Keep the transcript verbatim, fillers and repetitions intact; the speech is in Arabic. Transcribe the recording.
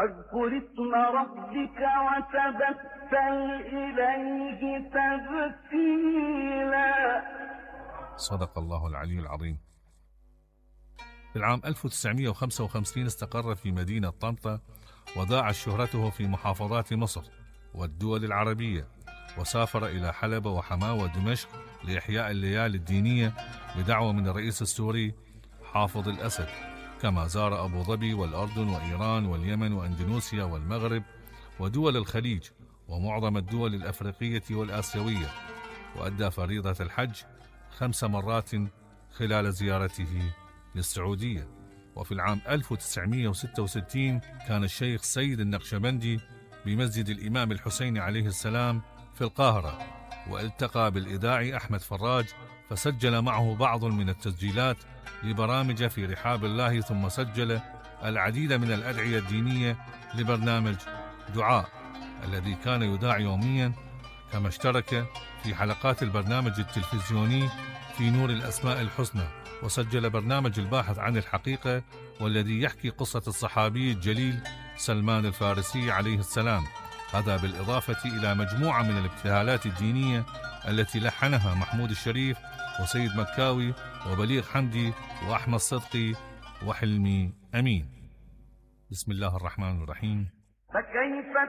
واذكر اسم ربك وتبتل إليه تبتيلا. صدق الله العلي العظيم. في العام ألف وتسعمائة وخمسة وخمسين استقر في مدينة طنطا، وذاعت شهرته في محافظات مصر والدول العربية، وسافر إلى حلب وحماة ودمشق لإحياء الليالي الدينية بدعوة من الرئيس السوري حافظ الأسد، كما زار أبو ظبي والأردن وإيران واليمن وأندونيسيا والمغرب ودول الخليج ومعظم الدول الأفريقية والآسيوية، وأدى فريضة الحج خمس مرات خلال زيارته للسعودية. وفي العام ألف وتسعمائة وستة وستين كان الشيخ سيد النقشبندي بمسجد الإمام الحسين عليه السلام في القاهرة، والتقى بالإذاعي أحمد فراج فسجل معه بعض من التسجيلات لبرامج في رحاب الله، ثم سجل العديد من الأدعية الدينية لبرنامج دعاء الذي كان يذاع يوميا، كما اشترك في حلقات البرنامج التلفزيوني في نور الأسماء الحسنى، وسجل برنامج الباحث عن الحقيقة والذي يحكي قصة الصحابي الجليل سلمان الفارسي عليه السلام، هذا بالإضافة إلى مجموعة من الابتهالات الدينية التي لحنها محمود الشريف وسيد مكاوي وبليغ حمدي وأحمد صدقي وحلمي أمين. بسم الله الرحمن الرحيم. فكيف